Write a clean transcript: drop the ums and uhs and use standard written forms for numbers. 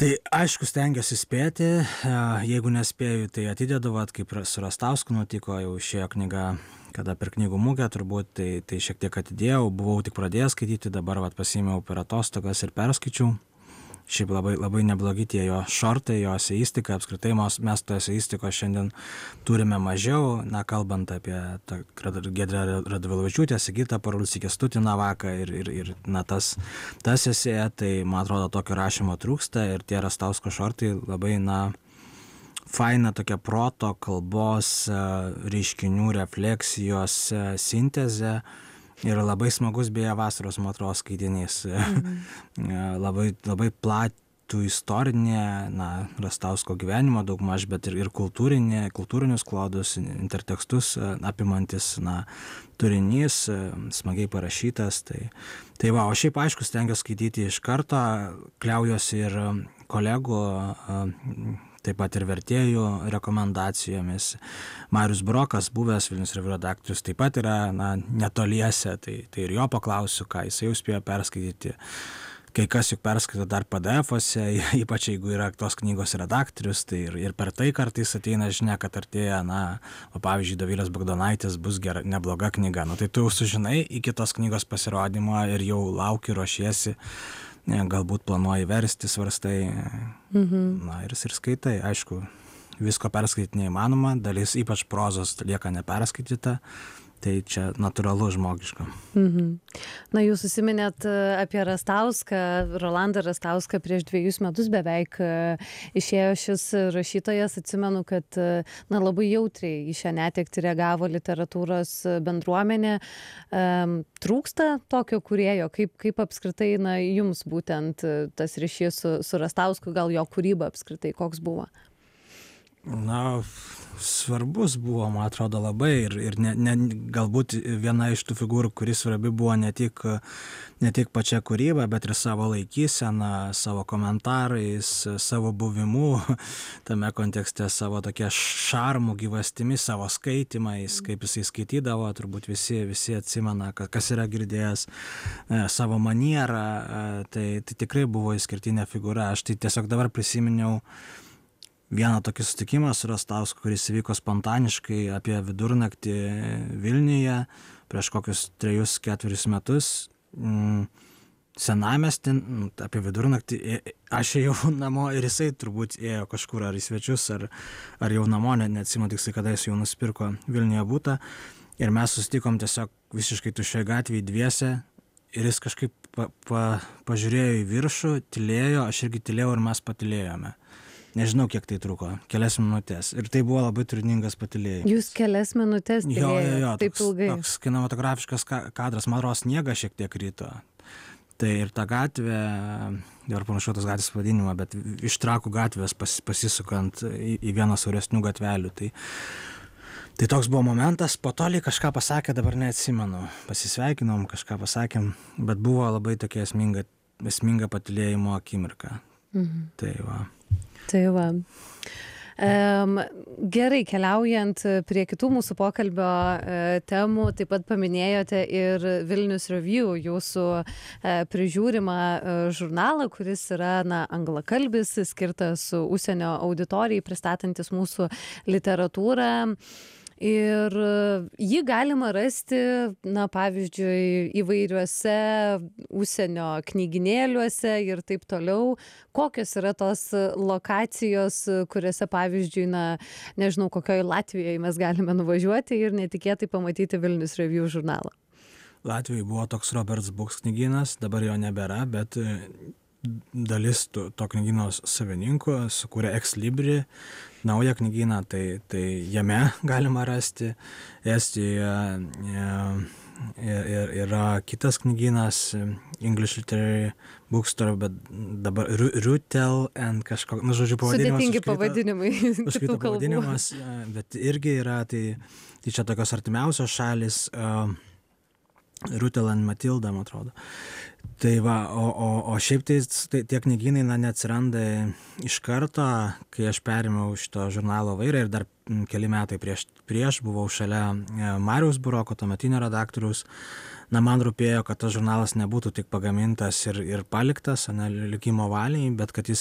Tai aišku, stengiuosi spėti, jeigu nespėju, tai atidedu, vat, kaip su Rastausku nutiko, jau išėjo knyga, kada per knygų mugę turbūt, tai šiek tiek atidėjau, buvau tik pradėjęs skaityti, dabar vat, pasiėmiau per atostogas ir perskaičiau. Šiaip labai neblogi tie jo šortai, jo eseistika, apskritai mes to eseistikos šiandien turime mažiau, kalbant apie Giedrę Radvilavičiūtę, Sigitą Parulskį, Kęstutį Navaką ir tas esė, tai man atrodo tokio rašymo trūksta ir tie Rastausko šortai labai, faina tokia proto, kalbos, reiškinių, refleksijos, sintezė. Ir labai smagus beje vasaros, man atrodo, skaitinys. Labai platų istorinė, Rastausko gyvenimo daugmaž, bet ir kultūrinius klodus, intertekstus apimantis turinys, smagiai parašytas. Tai va, o šiaip aišku, stengiuosi skaityti iš karto, kliaujuosi ir kolegų, taip pat ir vertėjų rekomendacijomis. Marius Burokas, buvęs Vilnius Revue redaktorius, taip pat yra netoliese, tai ir jo paklausiu, ką jis jau spėjo perskaityti. Kai kas juk perskaito dar PDF-ose, ypač jeigu yra tos knygos redaktorius, tai ir per tai kartais ateina žinia, kad artėja, pavyzdžiui, Dovilės Bagdonaitės bus nebloga knyga. Tai tu jau sužinai iki tos knygos pasirodymo ir jau lauki, ruošiesi, galbūt planuoji versti, svarstai, ir skaitai. Aišku, visko perskaityti neįmanoma, dalis ypač prozos lieka neperskaityta, tai čia natūralu žmogiška. Jūs užsiminėt apie Rastauską, Rolandą Rastauską, prieš 2 metus beveik išėjo šis rašytojas. Atsimenu, kad labai jautriai į šią netektį reagavo literatūros bendruomenė. Trūksta tokio kūrėjo, kaip apskritai jums būtent tas ryšys su Rastausku, gal jo kūryba apskritai koks buvo? Svarbus buvo, man atrodo, labai ir galbūt viena iš tų figūrų, kuris svarbi buvo ne tik pačia kūryba, bet ir savo laikysena, savo komentarais, savo buvimu tame kontekste, savo tokia šarmų, gyvastimi, savo skaitimais, kaip jisai skaitydavo, turbūt visi atsimena, kas yra girdėjęs, savo manierą, tai tikrai buvo išskirtinė figūra. Aš tai tiesiog dabar prisiminiau vieną tokį susitikimą su Rastausku, kuris įvyko spontaniškai apie vidurnaktį Vilniuje prieš kokius 3-4 metus. Senamiestį, apie vidurnaktį, aš ėjau namo ir jisai turbūt ėjo kažkur ar į svečius, ar jau namo, neatsimenu tiksliai, kada jis jau nusipirko Vilniuje butą. Ir mes susitikom tiesiog visiškai tuščioje gatvėje dviese ir jis kažkaip pažiūrėjo į viršų, tylėjo, aš irgi tylėjau ir mes patylėjome. Nežinau, kiek tai truko, kelias minutės. Ir tai buvo labai turiningas patylėjimas. Jūs kelias minutės tylėjote, taip ilgai. Toks kinematografiškas kadras, man atrodo, sniegas šiek tiek ryto. Tai ir ta gatvė, dabar panašu tos gatvės pavadinimą, bet iš Trakų gatvės pasisukant į vieną siauresnių gatvelių. Tai toks buvo momentas, po to lyg kažką pasakė, dabar neatsimenu. Pasisveikinom, kažką pasakėm, bet buvo labai tokia esminga patylėjimo akimirka. Tai va. Gerai, keliaujant prie kitų mūsų pokalbio temų, taip pat paminėjote ir Vilnius Revue, jūsų prižiūrimą žurnalą, kuris yra anglakalbis, skirtas užsienio auditorijai, pristatantis mūsų literatūrą. Ir jį galima rasti, pavyzdžiui, įvairiuose užsienio knyginėliuose ir taip toliau. Kokios yra tos lokacijos, kuriuose, pavyzdžiui, nežinau, kokioje Latvijoje mes galime nuvažiuoti ir netikėtai pamatyti Vilnius Revue žurnalą? Latvijoje buvo toks Roberts Books knygynas, dabar jo nebėra, bet dalis to knygyno savininkų sukūrė Ex Libri naują knygyną, tai jame galima rasti. Estijoje yra kitas knygynas, English Literary Bookstore, bet dabar Rutel and kažkoks, žodžiu, pavadinimas. Sudėtingi pavadinimai kitų kalbų. Bet irgi yra, tai čia tokios artimiausios šalis, Rutel and Matilda, man atrodo. Tai va, o šiaip tie knygynai neatsiranda iš karto, kai aš perėmiau šito žurnalo vairą ir dar keli metai prieš buvau šalia Mariaus Buroko, tuometinio redaktoriaus. Man rūpėjo, kad tas žurnalas nebūtų tik pagamintas ir paliktas, likimo valiai, bet kad jis